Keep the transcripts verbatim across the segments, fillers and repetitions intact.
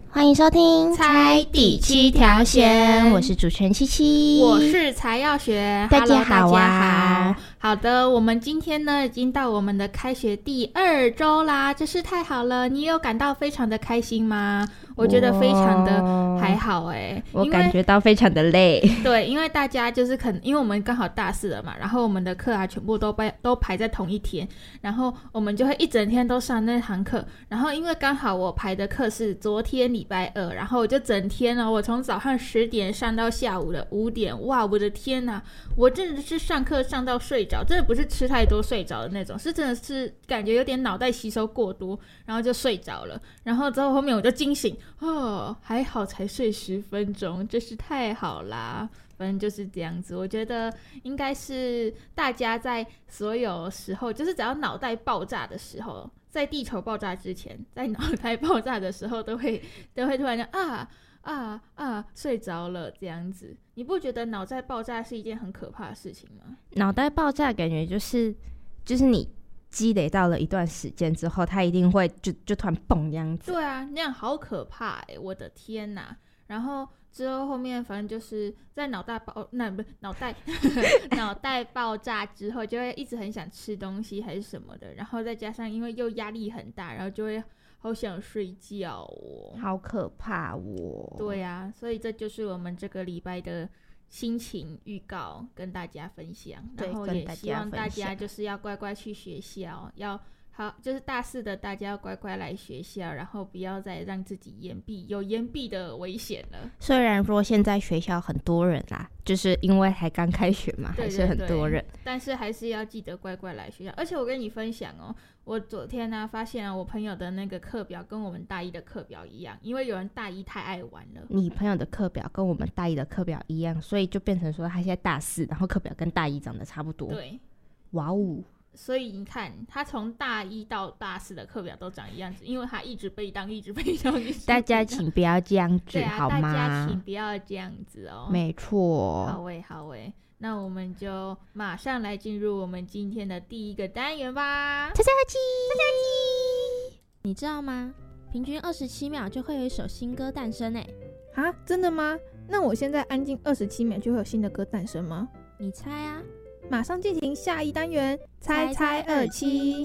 欢迎收听猜第七条线， 我是主持人七七， 我是才要学。 大家好啊， 大家好。好的，我们今天呢已经到我们的开学第二周啦，真是太好了。你有感到非常的开心吗？我觉得非常的还好哎、欸， 我感觉到非常的累。 对，因为大家就是可能因为我们刚好大四了嘛，然后我们的课啊全部都排都排在同一天，然后我们就会一整天都上那堂课。然后因为刚好我排的课是昨天礼拜二，然后我就整天呢，我从早上十点上到下午的五点，哇，我的天哪！我真的是上课上到睡着，真的不是吃太多睡着的那种，是真的是感觉有点脑袋吸收过多，然后就睡着了。然后之后后面我就惊醒，哦，还好才睡十分钟，真是太好啦。反正就是这样子，我觉得应该是大家在所有时候，就是只要脑袋爆炸的时候，在地球爆炸之前，在脑袋爆炸的时候，都会都会突然间啊啊啊睡着了这样子。你不觉得脑袋爆炸是一件很可怕的事情吗？ 脑袋爆炸感觉就是就是你积累到了一段时间之后，它一定会就就突然蹦这样子。 对啊，那样好可怕哎、欸！我的天哪！然后之后后面反正就是在脑袋爆那不是脑袋脑袋爆炸之后，就会一直很想吃东西还是什么的，然后再加上因为又压力很大，然后就会好想睡觉哦， 好可怕哦。 对啊，所以这就是我们这个礼拜的心情预告，跟大家分享。然后也希望大家就是要乖乖去学校，要好，就是大四的大家要乖乖来学校，然后不要再让自己延毕，有延毕的危险了。 虽然说现在学校很多人啦，就是因为还刚开学嘛， 对对对， 还是很多人， 但是还是要记得乖乖来学校。而且我跟你分享哦，我昨天呢、啊、发现啊，我朋友的那个课表跟我们大一的课表一样，因为有人大一太爱玩了。 你朋友的课表跟我们大一的课表一样，所以就变成说他现在大四，然后课表跟大一长得差不多。 对， 哇哦！ 所以你看，他从大一到大四的课表都长一样子，因为他一直被当，一直被当。一直被当大家请不要这样子， 对啊， 好吗？ 大家请不要这样子哦。 没错。 好诶，好诶，那我们就马上来进入我们今天的第一个单元吧。 猜猜机， 猜猜机， 你知道吗？平均二十七秒就会有一首新歌诞生诶。 啊，真的吗？那我现在安静二十七秒就会有新的歌诞生吗？ 你猜啊！ 马上进行下一单元，猜猜二七。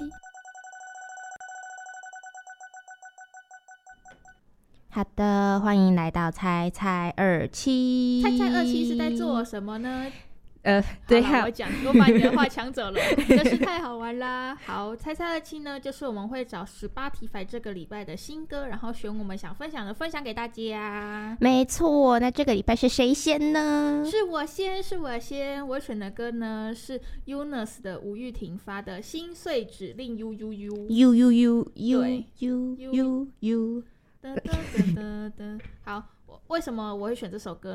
好的，欢迎来到猜猜二七。 猜猜二七是在做什么呢？ 呃，对啊，我讲，我把你的话抢走了，真是太好玩啦！好，猜猜二七呢，就是我们会找 Spotify 这个礼拜的新歌，然后选我们想分享的分享给大家。 没错，那这个礼拜是谁先呢？ 是我先，是我先。我选的歌呢是 Eunice 的吴玉婷发的《心碎指令 U U U》。 U U U U 对 U U U。 好，为什么我会选这首歌